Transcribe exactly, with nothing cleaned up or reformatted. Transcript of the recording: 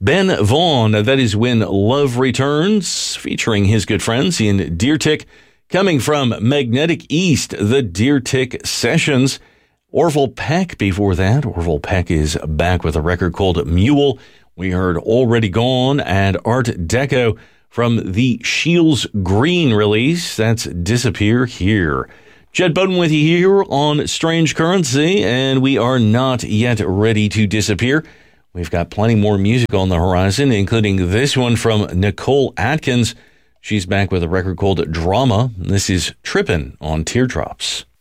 Ben Vaughn, that is When Love Returns, featuring his good friends in Deer Tick. Coming from Magnetic East, the Deer Tick Sessions. Orville Peck before that. Orville Peck is back with a record called Mule. We heard Already Gone and Art Deco from the Shields Green release. That's Disappear Here. Jed Bowden with you here on Strange Currency, and we are not yet ready to disappear. We've got plenty more music on the horizon, including this one from Nicole Atkins. She's back with a record called Drama. This is Trippin' on Teardrops.